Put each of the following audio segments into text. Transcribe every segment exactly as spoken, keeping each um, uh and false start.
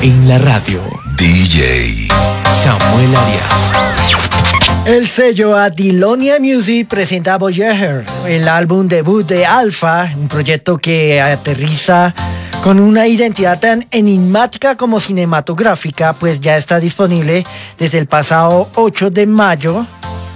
En la radio, D J Samuel Arias. El sello Adilonia Music presenta Voyager, el álbum debut de Alpha, un proyecto que aterriza con una identidad tan enigmática como cinematográfica, pues ya está disponible desde el pasado ocho de mayo,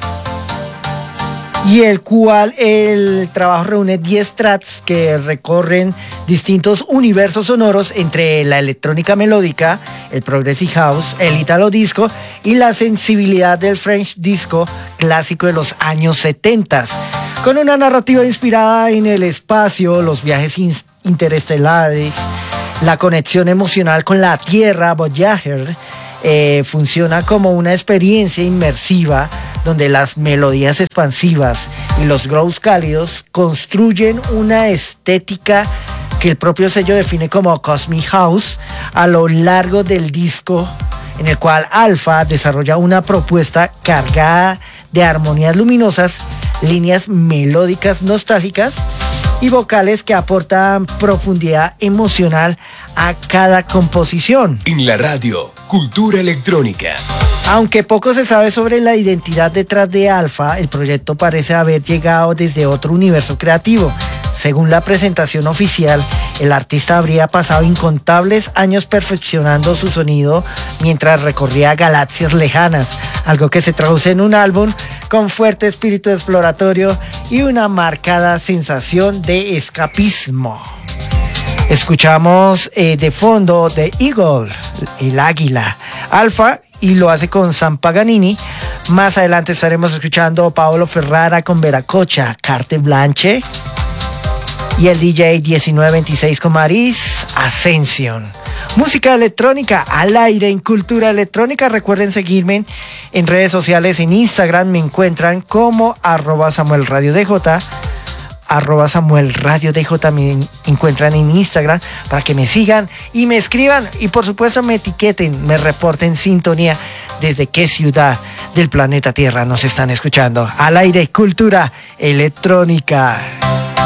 y el cual el trabajo reúne diez tracks que recorren distintos universos sonoros entre la electrónica melódica, el progressive house, el italo disco y la sensibilidad del French disco clásico de los años setenta, con una narrativa inspirada en el espacio, los viajes in- interestelares, la conexión emocional con la Tierra. Voyager eh, funciona como una experiencia inmersiva donde las melodías expansivas y los grooves cálidos construyen una estética que el propio sello define como Cosmic House a lo largo del disco, en el cual Alpha desarrolla una propuesta cargada de armonías luminosas, líneas melódicas nostálgicas y vocales que aportan profundidad emocional a cada composición. En la radio, cultura electrónica. Aunque poco se sabe sobre la identidad detrás de Alpha, el proyecto parece haber llegado desde otro universo creativo. Según la presentación oficial, el artista habría pasado incontables años perfeccionando su sonido mientras recorría galaxias lejanas, algo que se traduce en un álbum con fuerte espíritu exploratorio y una marcada sensación de escapismo. Escuchamos eh, de fondo The Eagle, el águila, Alpha, y lo hace con Sam Paganini. Más adelante estaremos escuchando Paolo Ferrara con Veracocha, Carte Blanche, y el D J diecinueve veintiséis con Maris, Ascension. Música electrónica al aire en Cultura Electrónica. Recuerden seguirme en redes sociales. En Instagram me encuentran como arroba Samuel Radio DJ, arroba Samuel Radio DJ me encuentran en Instagram para que me sigan y me escriban, y por supuesto me etiqueten, me reporten sintonía desde qué ciudad del planeta Tierra nos están escuchando. Al aire, Cultura Electrónica.